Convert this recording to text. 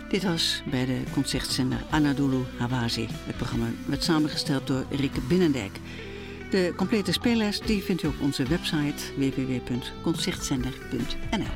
Dit was bij de concertzender Anadolu Hawazi. Het programma werd samengesteld door Rieke Binnendijk. De complete speellijst die vindt u op onze website www.concertzender.nl.